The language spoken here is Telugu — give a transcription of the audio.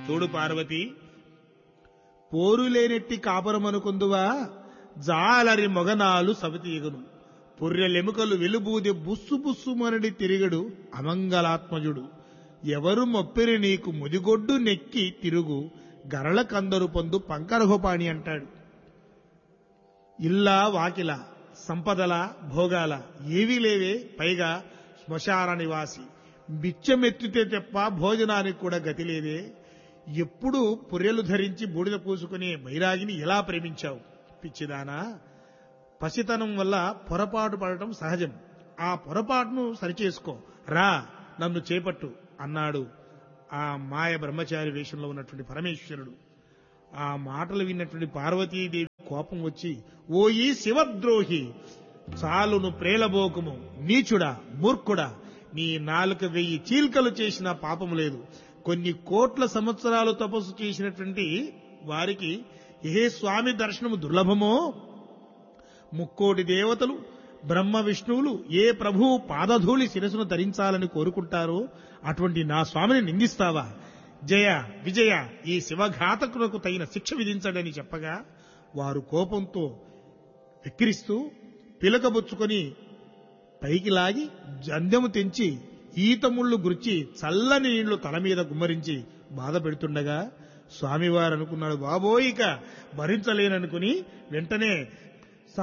చూడు పార్వతి, పోరులేనెట్టి కాపురమనుకుందువా, జాలరి మొగనాలు సవితీగను, పుర్రెలెముకలు వెలుబూది బుస్సు బుస్సుమనడి తిరిగడు అమంగళాత్మజుడు, ఎవరు మొప్పిరి నీకు ముదిగొడ్డు నెక్కి తిరుగు, గరళ కందరు పొందు పంకరహోపాణి అంటాడు. ఇల్లా వాకిల, సంపదల, భోగాల ఏవీ లేవే, పైగా శ్మశాన నివాసి, బిచ్చమెత్తితే తప్ప భోజనానికి కూడా గతి లేదే, ఎప్పుడు పుర్రెలు ధరించి బూడిద పూసుకునే బైరాగిని ఎలా ప్రేమించావు పిచ్చిదానా, పసితనం వల్ల పొరపాటు పడటం సహజం, ఆ పొరపాటును సరిచేసుకో, రా నన్ను చేపట్టు అన్నాడు ఆ మాయ బ్రహ్మచారి వేషంలో ఉన్నటువంటి పరమేశ్వరుడు. ఆ మాటలు విన్నటువంటి పార్వతీదేవి కోపం వచ్చి, ఓ ఈ శివద్రోహి, చాలును ప్రేలబోకుము, నీచుడా మూర్ఖుడా, నీ నాలుక 1000 చీల్కలు చేసిన పాపం లేదు, కొన్ని కోట్ల సంవత్సరాలు తపస్సు చేసినటువంటి వారికి ఏ స్వామి దర్శనము దుర్లభమో, 3,000,000 దేవతలు బ్రహ్మ విష్ణువులు ఏ ప్రభువు పాదధూళి శిరసును ధరించాలని కోరుకుంటారో అటువంటి నా స్వామిని నిందిస్తావా, జయ విజయ, ఈ శివఘాతకులకు తగిన శిక్ష విధించడని చెప్పగా వారు కోపంతో వెక్కిరిస్తూ పిలకబుచ్చుకొని పైకి లాగి జంధ్యము తెంచి ఈతముళ్లు గుర్చి చల్లని నీళ్లు తల మీద గుమ్మరించి బాధ పెడుతుండగా స్వామివారు అనుకున్నాడు, బాబోయిక భరించలేననుకుని వెంటనే